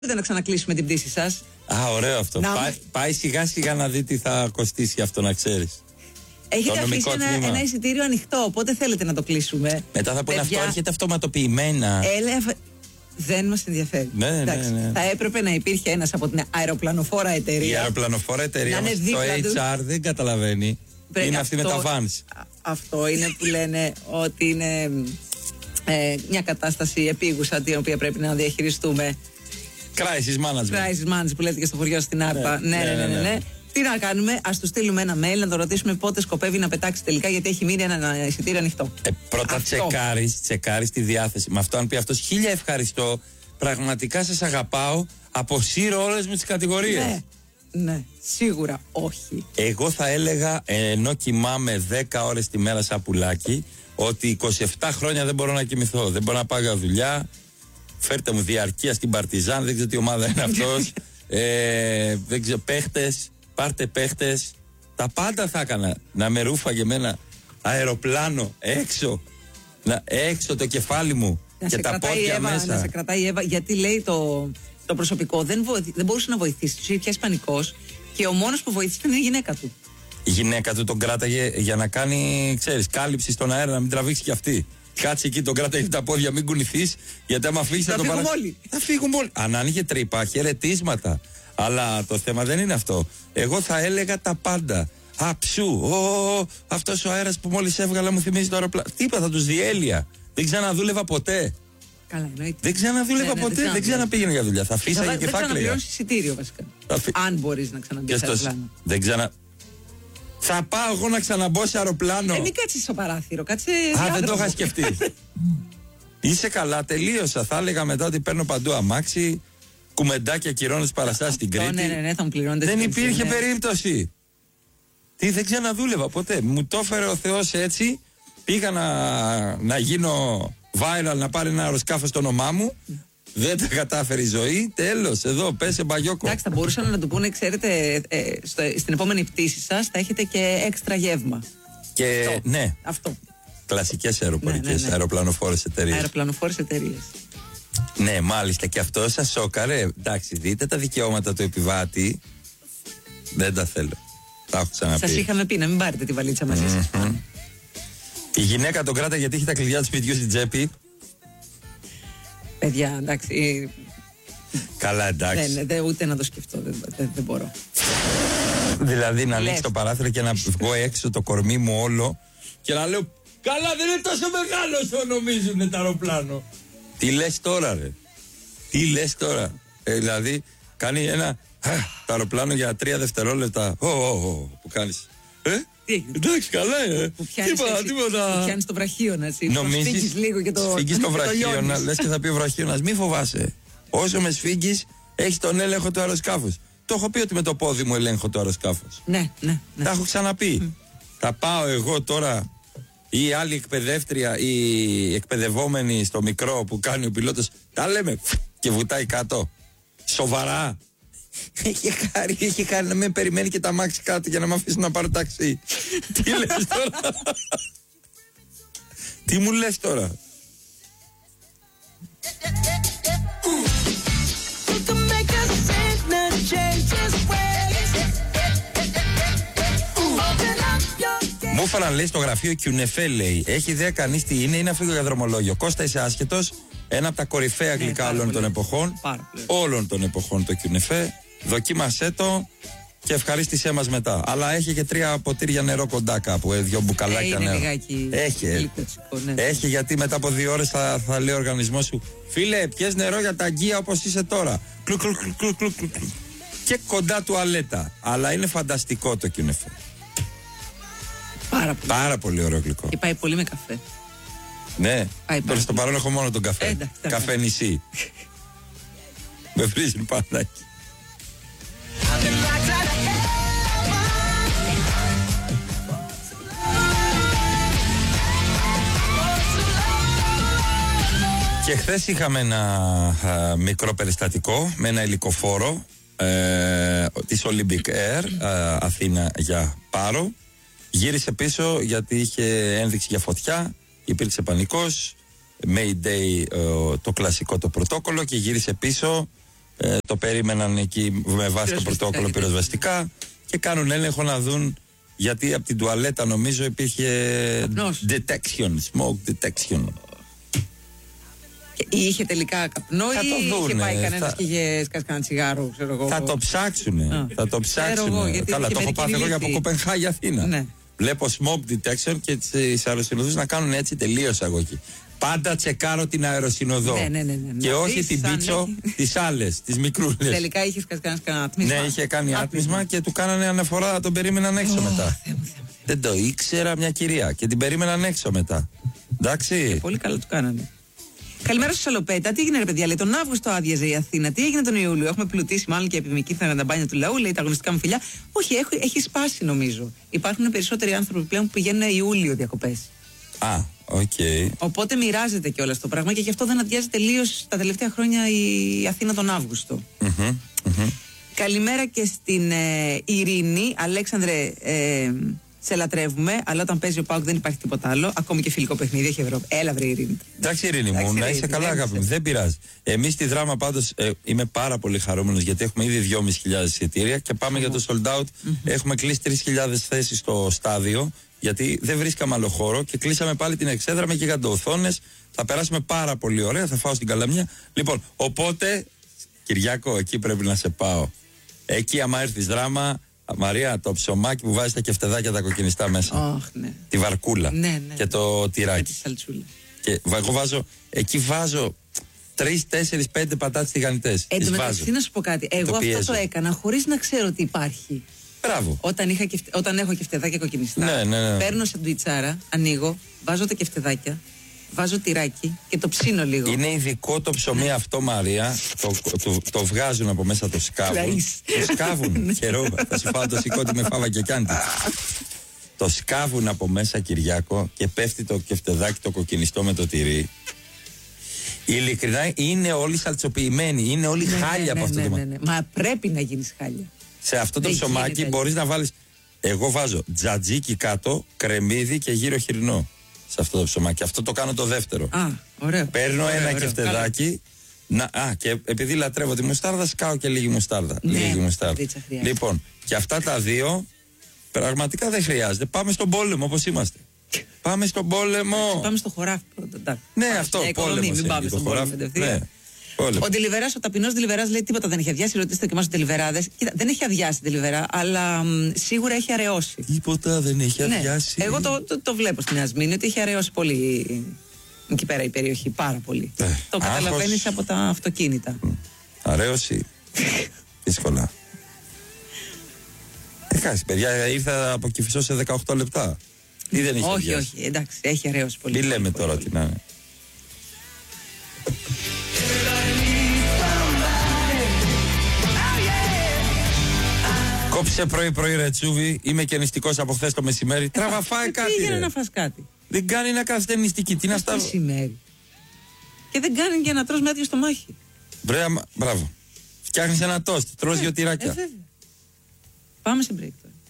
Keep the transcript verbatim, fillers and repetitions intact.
μπορείτε να ξανακλείσουμε την πτήση σας. Α, ωραίο αυτό. Να... Πάει, πάει σιγά σιγά να δει τι θα κοστίσει αυτό, να ξέρεις. Έχετε αφήσει ένα, ένα εισιτήριο ανοιχτό, οπότε θέλετε να το κλείσουμε. Μετά θα πούνε αυτό έρχεται αυτοματοποιημένα. Έλε, δεν μας ενδιαφέρει. Ναι, ναι, ναι. Θα έπρεπε να υπήρχε ένας από την αεροπλανοφόρα εταιρεία. Η αεροπλανοφόρα εταιρεία μας, το έιτς αρ δεν καταλαβαίνει. Πρέπει είναι αυτή με τα vans. Αυτό είναι που λένε ότι είναι ε, μια κατάσταση επίγουσα την οποία πρέπει να διαχειριστούμε. Crisis management. Crisis management που λέτε και στο χωριό στην Άρπα. Ναι, ναι, ναι, ναι, ναι, ναι. Τι να κάνουμε, ας του στείλουμε ένα mail να το ρωτήσουμε πότε σκοπεύει να πετάξει τελικά, γιατί έχει μείνει ένα εισιτήριο ανοιχτό. Ε, πρώτα τσεκάρεις, τσεκάρεις τη διάθεση. Με αυτό, αν πει αυτός χίλια ευχαριστώ, πραγματικά σας αγαπάω, αποσύρω όλες μου τις κατηγορίες. Ναι, ναι, σίγουρα όχι. Εγώ θα έλεγα, ενώ κοιμάμαι δέκα ώρες τη μέρα σαν πουλάκι, ότι είκοσι επτά χρόνια δεν μπορώ να κοιμηθώ. Δεν μπορώ να πάω για δουλειά. Φέρτε μου διαρκεία στην Παρτιζάν, δεν ξέρω τι ομάδα είναι αυτός. ε, δεν ξέρω, παίχτες. Πάρτε παίχτες. Τα πάντα θα έκανα. Να με ρούφαγε με ένα αεροπλάνο έξω. Να, έξω το κεφάλι μου να και τα πόδια Εύα, μέσα. Να σε κρατάει η Εύα, γιατί λέει το, το προσωπικό δεν, βοηθ, δεν μπορούσε να βοηθήσει. Του είχε πιάσει πανικός και ο μόνος που βοήθησε ήταν η γυναίκα του. Η γυναίκα του τον κράταγε για να κάνει, ξέρεις, κάλυψη στον αέρα, να μην τραβήξει κι αυτή. Κάτσε εκεί, τον κράταγε τα πόδια, μην κουνηθείς, γιατί άμα φύγεις θα, θα τον παρα... όλοι. Θα φύγουμε όλοι. Αν άνοιγε τρύπα, χαιρετίσματα. Αλλά το θέμα δεν είναι αυτό. Εγώ θα έλεγα τα πάντα. Αψού, ο, αυτός ο αέρας που μόλις έβγαλα μου θυμίζει το αεροπλάνο. Τι είπα, θα τους διέλυα. Δεν ξαναδούλευα ποτέ. Καλά, εννοείται. Δεν ξαναδούλευα ναι, ναι, ποτέ, δεν, δεν ξαναπήγαινα για δουλειά. Θα φύσαγε και θα κλαίγα. Δεν ξαναπληρώσεις εισιτήριο βασικά. Φυ... Αν μπορείς να ξαναμπείς σε αεροπλάνο. Δεν ξανα... Θα πάω εγώ να ξαναμπω σε αεροπλάνο. Ε, μην κάτσεις στο παράθυρο, κάτσε. Α, δεν το είχα σκεφτεί. Είσαι καλά, τελείωσα. Θα έλεγα μετά ότι παίρνω παντού αμάξι. Κουμεντάκια κυρώνω τις παραστάσεις στην Κρήτη. Ναι, ναι, ναι, θα μου πληρώνετε. Δεν υπήρχε ναι. περίπτωση. Τι, δεν ξαναδούλευα ποτέ. Μου το έφερε ο Θεός έτσι. Πήγα να, να γίνω viral, να πάρει ένα αεροσκάφο στο όνομά μου. Δεν τα κατάφερε η ζωή. Τέλος, εδώ πέσε μπαγιόκο. Εντάξει, θα μπορούσαν να το πούνε, ξέρετε, ε, στο, στην επόμενη πτήση σας θα έχετε και έξτρα γεύμα. Και αυτό. ναι. Αυτό. Κλασικές αεροπορικές, ναι, ναι, ναι. αεροπλανοφόρες εταιρείες. Αεροπλανοφόρες εταιρείες. Ναι, μάλιστα, και αυτό σας σόκαρε. Εντάξει, δείτε τα δικαιώματα του επιβάτη. Δεν τα θέλω. Τα έχω ξαναπεί. Σας είχαμε πει να μην πάρετε τη βαλίτσα μαζί σας. Mm-hmm. Η γυναίκα τον κράτα γιατί έχει τα κλειδιά του σπιτιού στην τσέπη. Παιδιά, εντάξει. Καλά, εντάξει. Δεν, δεν, ούτε να το σκεφτώ, δεν, δεν, δεν μπορώ. Δηλαδή να ανοίξει το παράθυρο και να βγω έξω το κορμί μου όλο και να λέω καλά, δεν είναι τόσο μεγάλο όσο νομίζουν το αεροπλάνο. Τι λες τώρα, ρε. Τι λες τώρα. Ε, δηλαδή κάνει ένα το αεροπλάνο για τρία δευτερόλεπτα. Ω, ω, ω, που κάνεις. Ε, εντάξει, καλά, ε. Τίποτα, τίποτα. Που πιάνεις το βραχίωνας. Νομίζεις, λίγο και το σφίγγεις το βραχίωνα, λες και θα πει ο βραχίωνας, μη φοβάσαι. Όσο με σφίγγεις, έχεις τον έλεγχο του αεροσκάφους. Το έχω πει ότι με το πόδι μου ελέγχω το αεροσκάφος. Ναι, ναι, ναι. Τα έχω ξαναπεί. Mm. Θα πάω εγώ τώρα ή η άλλη εκπαιδεύτρια ή η εκπαιδευόμενη στο μικρό που κάνει ο πιλότος, τα λέμε και βουτάει κάτω. Σοβαρά. Έχει χάρη, έχει χάρη να με περιμένει και τα μάξι κάτω για να με αφήσει να πάρω ταξί. Τι λες τώρα. Τι μου λες τώρα. Μου έφεραν, λέει, στο γραφείο Κιουνεφέ, λέει. Έχει ιδέα κανείς τι είναι, είναι αυτό για δρομολόγιο. Κώστα, είσαι άσχετος. Ένα από τα κορυφαία αγγλικά ναι, όλων πολύ. των εποχών. Όλων των εποχών το Κιουνεφέ. Δοκίμασέ το και ευχαρίστησέ μας μετά. Αλλά έχει και τρία ποτήρια νερό κοντά κάπου. Ε, δύο μπουκαλάκια ε, νερό. Λιγάκι, έχει. λιποτικό, ναι. Έχει, γιατί μετά από δύο ώρες θα, θα λέει ο οργανισμός σου, φίλε, πιες νερό για τα αγκία όπως είσαι τώρα. Κλου, κλου, κλου, κλου, κλου, κλου. Και κοντά τουαλέτα. Αλλά είναι φανταστικό το Κιουνεφέ. Πάρα πολύ. Πάρα πολύ ωραίο γλυκό. Και πάει πολύ με καφέ. Ναι, τώρα στο παρόν έχω μόνο τον καφέ. Ε, καφέ νησί. Με βρίζει πανάκι. Και χθες είχαμε ένα α, μικρό περιστατικό με ένα ελικοφόρο ε, της Olympic Air α, Αθήνα για Πάρο. Γύρισε πίσω γιατί είχε ένδειξη για φωτιά, υπήρξε πανικός, Mayday, ε, το κλασικό το πρωτόκολλο, και γύρισε πίσω ε, το περίμεναν εκεί με βάση το πρωτόκολλο πυροσβεστικά και κάνουν έλεγχο να δουν. Γιατί από την τουαλέτα νομίζω υπήρχε καπνός. Detection, smoke detection. Και είχε τελικά καπνό θα ή το δούνε, είχε πάει κανένας θα... και είχε σκάσει κανένα τσιγάρο, ξέρω εγώ. Θα το ψάξουνε, Α. θα το ψάξουνε. Καλά, το έχω πάθει εγώ και από Κοπενχάγη Αθήνα. Ναι. Βλέπω smoke detection και τις αεροσυνοδούς να κάνουν έτσι τελείωσα εγώ εκεί. Πάντα τσεκάρω την αεροσυνοδό. Ναι, ναι, ναι, ναι. Και όχι Είς, την πίτσο, τις άλλες, τις μικρούλες. Τελικά είχε κάνει κανένα άτμισμα. Ναι, είχε κάνει άτμισμα, άτμισμα και του κάνανε αναφορά, τον περίμεναν έξω oh, μετά. Θεέ μου, Θεέ μου. Δεν το ήξερα μια κυρία και την περίμεναν έξω μετά. Εντάξει. Και πολύ καλά του κάνανε. Καλημέρα στο Σαλοπέτα. Τι έγινε, ρε παιδιά, λέει, τον Αύγουστο άδειαζε η Αθήνα. Τι έγινε τον Ιούλιο? Έχουμε πλουτίσει μάλλον και επιμικήθηκαν τα μπάνια του λαού, λέει τα αγωνιστικά μου φιλιά. Όχι, έχει, έχει σπάσει νομίζω. Υπάρχουν περισσότεροι άνθρωποι πλέον που πηγαίνουν Ιούλιο διακοπές. Α, οκ. Okay. Οπότε μοιράζεται κιόλας το πράγμα και γι' αυτό δεν αδειάζει τελείως τα τελευταία χρόνια η Αθήνα τον Αύγουστο. Mm-hmm, mm-hmm. Καλημέρα και στην ε, Ειρήνη. Αλέξανδρε, ε, σε λατρεύουμε, αλλά όταν παίζει ο ΠΑΟΚ δεν υπάρχει τίποτα άλλο. Ακόμη και φιλικό παιχνίδι έχει Ευρώπη. Έλα, βρε Ειρήνη. Εντάξει, Ειρήνη μου, να είσαι καλά, αγάπη μου. Δεν πειράζει. Εμείς στη Δράμα πάντως ε, είμαι πάρα πολύ χαρούμενος γιατί έχουμε ήδη δυόμισι χιλιάδες εισιτήρια και πάμε mm-hmm. για το sold out. Mm-hmm. Έχουμε κλείσει τρεις χιλιάδες θέσεις στο στάδιο. Γιατί δεν βρίσκαμε άλλο χώρο και κλείσαμε πάλι την εξέδρα με γιγαντοοθόνες. Θα περάσουμε πάρα πολύ ωραία, θα φάω στην Καλαμιά. Λοιπόν, οπότε, Κυριάκο, εκεί πρέπει να σε πάω. Εκεί, άμα έρθεις Δράμα, Μαρία, το ψωμάκι που βάζει τα κεφτεδάκια τα κοκκινιστά μέσα. Oh, ναι. Τη βαρκούλα. Ναι, ναι. Και το τυράκι. Και τη σαλτσούλα. Και εγώ βάζω, εκεί βάζω τρεις, τέσσερις, πέντε πατάτες τηγανιτές. Εν τω μεταξύ, να σου πω κάτι. Εγώ το αυτό πιέζω. Το έκανα χωρίς να ξέρω ότι υπάρχει. Μπράβο. Όταν, είχα κεφτε... Όταν έχω κεφτεδάκια κοκκινιστά, ναι, ναι, ναι. παίρνω σαντουιτσάρα, ανοίγω, βάζω τα κεφτεδάκια, βάζω τυράκι και το ψήνω λίγο. Είναι ειδικό το ψωμί αυτό, Μαρία. το, το, το βγάζουν από μέσα, το σκάβουν. Το σκάβουν. Καιρό. Θα σου φάω το σηκώτη με φάβα και κάντι. Το σκάβουν από μέσα, Κυριάκο, και πέφτει το κεφτεδάκι το κοκκινιστό με το τυρί. Ειλικρινά είναι όλοι σαλτσοποιημένοι. Είναι όλοι ναι, χάλια ναι, από αυτό ναι, το ναι, ναι. Μα πρέπει να γίνεις χάλια. Σε αυτό το ψωμάκι μπορείς να βάλεις. Εγώ βάζω τζατζίκι κάτω, κρεμμύδι και γύρω χοιρινό. Σε αυτό το ψωμάκι. Αυτό το κάνω το δεύτερο. Α, ωραίο. Παίρνω ωραίο, ένα ωραίο, κεφτεδάκι. Να, α, και επειδή λατρεύω τη μουστάρδα, σκάω και λίγη μουστάρδα. Ναι, λίγη μουστάρδα. Λοιπόν, και αυτά τα δύο πραγματικά δεν χρειάζεται. Πάμε στον πόλεμο όπως είμαστε. Πάμε στον πόλεμο. Πάμε στο χωράφι πρώτα. Ναι, αυτό. Πόλεμο. Μην πάμε στον πόλεμο. Ο Ντελιβεράς, ο ταπεινός Ντελιβεράς λέει τίποτα δεν έχει αδειάσει. Ρωτήστε και εμάς τους Ντελιβεράδες. Κοίτα, δεν έχει αδειάσει η Ντελιβερά, αλλά μ, σίγουρα έχει αραιώσει. Τίποτα δεν έχει αδειάσει. Ναι. Εγώ το, το, το βλέπω στην Ασμήνη ότι έχει αραιώσει πολύ εκεί πέρα η περιοχή. Πάρα πολύ. Ε, το καταλαβαίνεις από τα αυτοκίνητα. Αραίωση. Δύσκολα. Εντάξει, παιδιά, ήρθα από Κηφισό σε δεκαοκτώ λεπτά. Ή δεν έχει όχι, αδειάσει. όχι, εντάξει, έχει αραιώσει πολύ. Τι λέμε πολύ, τώρα, πολύ. τι να είναι. Κόψε πρωί-πρωί ρετσούβι. Είμαι και νηστικός από χθες το μεσημέρι. Τράβα, φάει κάτι. Πήγαινε να φας κάτι. Δεν κάνει να κάθεται νηστική. Τι να στα. Μεσημέρι. Και δεν κάνει και να τρως με άδειο στο μάχη. Μπράβο. Φτιάχνεις ένα τόστ. Τρως δύο τυράκια. Ε, Πάμε σε break τώρα.